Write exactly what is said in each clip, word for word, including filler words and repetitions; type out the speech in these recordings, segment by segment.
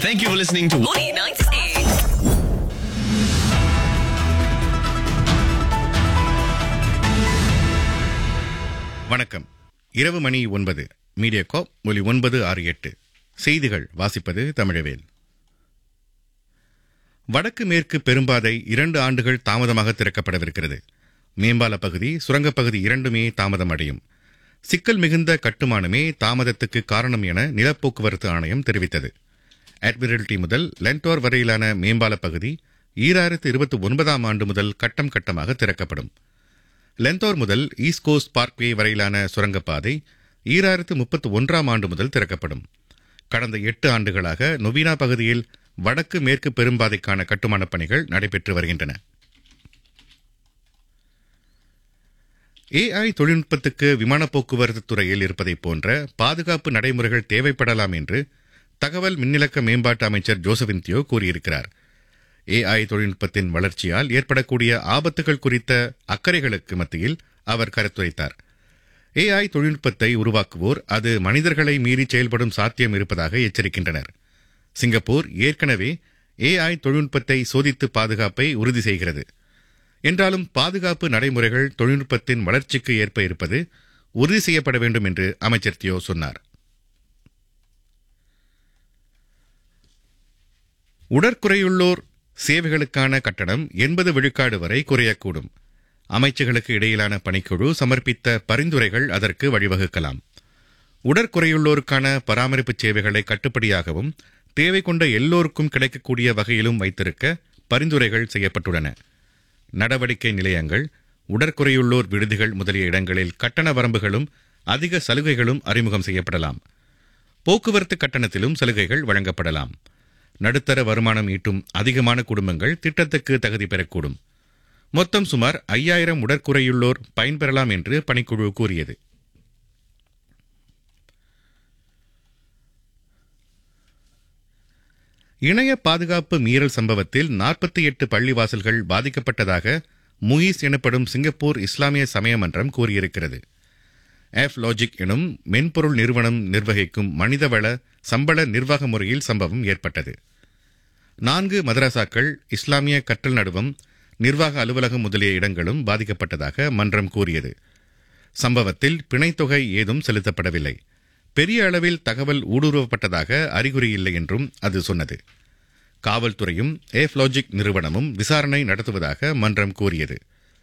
Thank you for listening to Morning ninety-eight. வணக்கம். இரவு மணி ஒன்பது. மீடியா காப் ஒலி ஒன்பது ஆறு எட்டு. செய்திகள் வாசிப்பது தமிழவேல். வடக்கு மேற்கு பெரும்பாதை இரண்டு ஆண்டுகள் தாமதமாக திறக்கப்படவிருக்கிறது. மேம்பால பகுதி, சுரங்கப்பகுதி இரண்டுமே தாமதம் அடையும். சிக்கல் மிகுந்த கட்டுமானமே தாமதத்துக்கு காரணம் என நிலப்போக்குவரத்து ஆணையம் தெரிவித்தது. அட்மிரல்டி முதல் லென்டோர் வரையிலான மேம்பால பகுதி ஈராயிரத்து இருபத்தி ஒன்பதாம் ஆண்டு முதல் கட்டம் கட்டமாக திறக்கப்படும். லென்டோர் முதல் ஈஸ்ட் கோஸ்ட் பார்க்வே வரையிலான சுரங்கப்பாதை ஈராயிரத்து முப்பத்தி ஒன்றாம் ஆண்டு முதல் திறக்கப்படும். கடந்த எட்டு ஆண்டுகளாக நொவீனா பகுதியில் வடக்கு மேற்கு பெரும்பாதைக்கான கட்டுமானப் பணிகள் நடைபெற்று வருகின்றன. ஏஐ தொழில்நுட்பத்துக்கு விமான போக்குவரத்து துறையில் இருப்பதைப் போன்ற பாதுகாப்பு நடைமுறைகள் தேவைப்படலாம் என்று தகவல் மின்னிலக்க மேம்பாட்டு அமைச்சர் ஜோசபின் தியோ கூறியிருக்கிறார். ஏஐ தொழில்நுட்பத்தின் வளர்ச்சியால் ஏற்படக்கூடிய ஆபத்துகள் குறித்த அக்கறைகளுக்கு மத்தியில் அவர் கருத்துரைத்தார். ஏஐ தொழில்நுட்பத்தை உருவாக்குவோர் அது மனிதர்களை மீறி செயல்படும் சாத்தியம் இருப்பதாக எச்சரிக்கின்றனர். சிங்கப்பூர் ஏற்கனவே ஏஐ தொழில்நுட்பத்தை சோதித்து பாதுகாப்பை உறுதி செய்கிறது. என்றாலும் பாதுகாப்பு நடைமுறைகள் தொழில்நுட்பத்தின் வளர்ச்சிக்கு ஏற்ப இருப்பது உறுதி செய்யப்பட வேண்டும் என்று அமைச்சர் தியோ சொன்னார். உடற்குறையுள்ளோர் சேவைகளுக்கான கட்டணம் எண்பது விழுக்காடு வரை குறையக்கூடும். அமைச்சுகளுக்கு இடையிலான பணிக்குழு சமர்ப்பித்த பரிந்துரைகள் அதற்கு வழிவகுக்கலாம். உடற்குறையுள்ளோருக்கான பராமரிப்பு சேவைகளை கட்டுப்படியாகவும் தேவை கொண்ட எல்லோருக்கும் கிடைக்கக்கூடிய வகையிலும் வைத்திருக்க பரிந்துரைகள் செய்யப்பட்டுள்ளன. நடவடிக்கை நிலையங்கள், உடற்குறையுள்ளோர் விடுதிகள் முதலிய இடங்களில் கட்டண வரம்புகளும் அதிக சலுகைகளும் அறிமுகம் செய்யப்படலாம். போக்குவரத்து கட்டணத்திலும் சலுகைகள் வழங்கப்படலாம். நடுத்தர வருமானம் ஈட்டும் அதிகமான குடும்பங்கள் திட்டத்துக்கு தகுதி பெறக்கூடும். மொத்தம் சுமார் ஐயாயிரம் உடற்குறையுள்ளோர் பயன்பெறலாம் என்று பணிக்குழு கூறியது. இணைய பாதுகாப்பு மீறல் சம்பவத்தில் நாற்பத்தி எட்டு பள்ளிவாசல்கள் பாதிக்கப்பட்டதாக முயிஸ் எனப்படும் சிங்கப்பூர் இஸ்லாமிய சமய மன்றம் கூறியிருக்கிறது. எஃப் லாஜிக் எனும் மென்பொருள் நிறுவனம் நிர்வகிக்கும் மனிதவள சம்பள நிர்வாக முறையில் சம்பவம் ஏற்பட்டது. நான்கு மதரசாக்கள், இஸ்லாமிய கற்றல் நடுவம், நிர்வாக அலுவலகம் முதலிய இடங்களும் பாதிக்கப்பட்டதாக மன்றம் கூறியது. சம்பவத்தில் பிணைத்தொகை ஏதும் செலுத்தப்படவில்லை. பெரிய அளவில் தகவல் ஊடுருவப்பட்டதாக அறிகுறி இல்லை என்றும் அது சொன்னது. காவல்துறையும் எஃப் லாஜிக் நிறுவனமும் விசாரணை நடத்துவதாக மன்றம் கூறியது.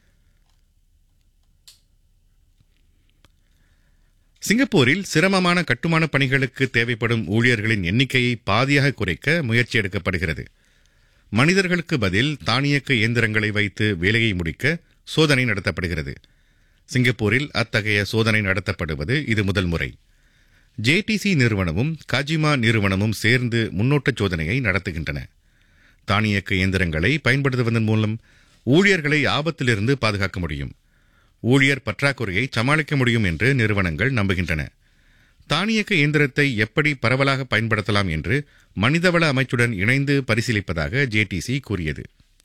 சிங்கப்பூரில் சிரமமான கட்டுமான பணிகளுக்கு தேவைப்படும் ஊழியர்களின் எண்ணிக்கையை பாதியாக குறைக்க முயற்சி எடுக்கப்படுகிறது. மனிதர்களுக்கு பதில் தானியக்க இயந்திரங்களை வைத்து வேலையை முடிக்க சோதனை நடத்தப்படுகிறது. சிங்கப்பூரில் அத்தகைய சோதனை நடத்தப்படுவது இது முதல் முறை. ஜேடிசி நிறுவனமும் காஜிமா நிறுவனமும் சேர்ந்து முன்னோட்ட சோதனையை நடத்துகின்றன. தானியக்க இயந்திரங்களை பயன்படுத்துவதன் மூலம் ஊழியர்களை ஆபத்திலிருந்து பாதுகாக்க முடியும். ஊழியர் பற்றாக்குறையை சமாளிக்க முடியும் என்று நிறுவனங்கள் நம்புகின்றன. தானியக்க இயந்திரத்தை எப்படி பரவலாக பயன்படுத்தலாம் என்று மனிதவள அமைச்சுடன் இணைந்து பரிசீலிப்பதாக ஜேடிசி கூறியது.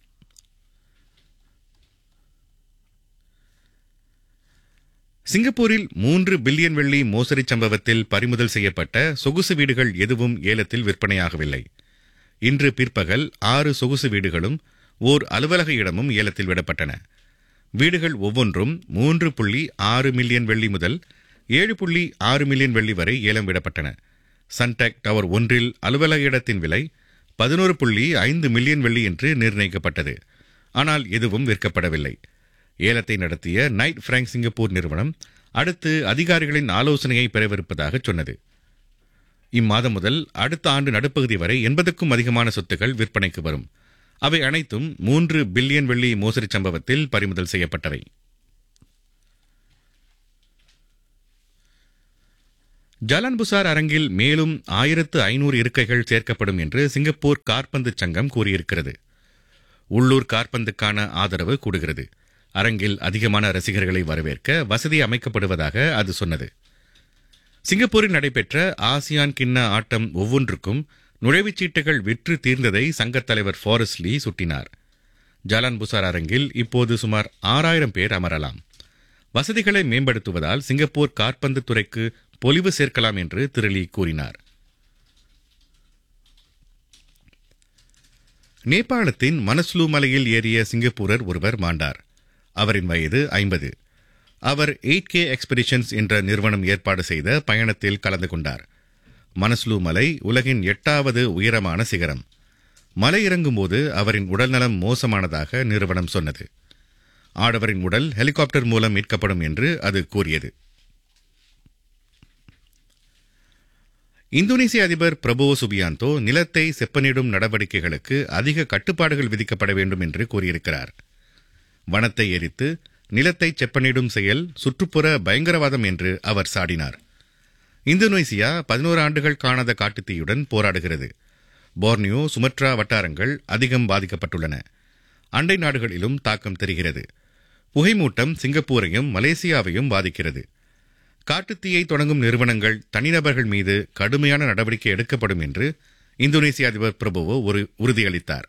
சிங்கப்பூரில் மூன்று பில்லியன் வெள்ளி மோசடி சம்பவத்தில் பறிமுதல் செய்யப்பட்ட சொகுசு வீடுகள் எதுவும் ஏலத்தில் விற்பனையாகவில்லை. இன்று பிற்பகல் ஆறு சொகுசு வீடுகளும் ஓர் அலுவலக இடமும் ஏலத்தில் விடப்பட்டன. வீடுகள் ஒவ்வொன்றும் மூன்று புள்ளி ஆறு மில்லியன் வெள்ளி முதல் ஏழு புள்ளி ஆறு மில்லியன் வெள்ளி வரை ஏலம் விடப்பட்டன. சன்டெக் டவர் ஒன்றில் அலுவலக இடத்தின் விலை பதினோரு புள்ளி ஐந்து மில்லியன் வெள்ளி என்று நிர்ணயிக்கப்பட்டது. ஆனால் எதுவும் விற்கப்படவில்லை. ஏலத்தை நடத்திய நைட் பிராங்க் சிங்கப்பூர் நிறுவனம் அடுத்து அதிகாரிகளின் ஆலோசனையை பெறவிருப்பதாக சொன்னது. இம்மாதம் முதல் அடுத்த ஆண்டு நடுப்பகுதி வரை எண்பதுக்கும் அதிகமான சொத்துக்கள் விற்பனைக்கு வரும். அவை அனைத்தும் மூன்று பில்லியன் வெள்ளி மோசடி சம்பவத்தில் பறிமுதல் செய்யப்பட்டவை. ஜலான் புசார் அரங்கில் மேலும் ஆயிரத்து ஐநூறு இருக்கைகள் சேர்க்கப்படும் என்று சிங்கப்பூர் காற்பந்து சங்கம் கூறியிருக்கிறது. உள்ளூர் காற்பந்துக்கான ஆதரவு கூடுகிறது. அரங்கில் அதிகமான ரசிகர்களை வரவேற்க வசதி அமைக்கப்படுவதாக அது சொன்னது. சிங்கப்பூரில் நடைபெற்ற ஆசியான் கிண்ண ஆட்டம் ஒவ்வொன்றுக்கும் நுழைவுச் சீட்டுகள் விற்று தீர்ந்ததை சங்கத் தலைவர் ஃபாரஸ்ட் லீ சுட்டினார். ஜலான் புசார் அரங்கில் இப்போது சுமார் ஆறாயிரம் பேர் அமரலாம். வசதிகளை மேம்படுத்துவதால் சிங்கப்பூர் காற்பந்து துறைக்கு பொலிவு சேர்க்கலாம் என்று திரு லீ கூறினார். நேபாளத்தின் மனஸ்லு மலையில் ஏறிய சிங்கப்பூரர் ஒருவர் மாண்டார். அவரின் வயது ஐம்பது. அவர் எயிட் கே எக்ஸ்பெடிஷன்ஸ் என்ற நிறுவனம் ஏற்பாடு செய்த பயணத்தில் கலந்து கொண்டார். மனஸ்லு மலை உலகின் எட்டாவது உயரமான சிகரம். மலை இறங்கும்போது அவரின் உடல்நலம் மோசமானதாக நிறுவனம் சொன்னது. ஆடவரின் உடல் ஹெலிகாப்டர் மூலம் மீட்கப்படும் என்று அது கூறியது. இந்தோனேசிய அதிபர் பிரபோவோ சுபியாந்தோ நிலத்தை செப்பனிடும் நடவடிக்கைகளுக்கு அதிக கட்டுப்பாடுகள் விதிக்கப்பட வேண்டும் என்று கூறியிருக்கிறார். வனத்தை எரித்து நிலத்தை செப்பனிடும் செயல் சுற்றுப்புற பயங்கரவாதம் என்று அவர் சாடினார். இந்தோனேசியா பதினோரு ஆண்டுகள் காணாத காட்டுத்தீயுடன் போராடுகிறது. போர்னியோ, சுமத்ரா வட்டாரங்கள் அதிகம் பாதிக்கப்பட்டுள்ளன. அண்டை நாடுகளிலும் தாக்கம் தெரிகிறது. புகைமூட்டம் சிங்கப்பூரையும் மலேசியாவையும் பாதிக்கிறது. காட்டுத்தீயை தொடங்கும் நிறுவனங்கள், தனிநபர்கள் மீது கடுமையான நடவடிக்கை எடுக்கப்படும் என்று இந்தோனேசிய அதிபர் பிரபோவோ ஒரு உறுதியளித்தார்.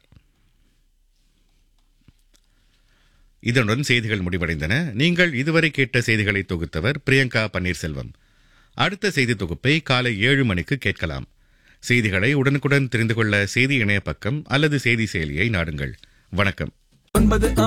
இதனுடன் செய்திகள் முடிவடைந்தன. நீங்கள் இதுவரை கேட்ட செய்திகளை தொகுத்தவர் பிரியங்கா பன்னீர்செல்வம். அடுத்த செய்தி தொகுப்பை காலை ஏழு மணிக்கு கேட்கலாம். செய்திகளை உடனுக்குடன் தெரிந்து கொள்ள செய்தி இணைய பக்கம் அல்லது செய்தி செயலியை நாடுங்கள். வணக்கம்.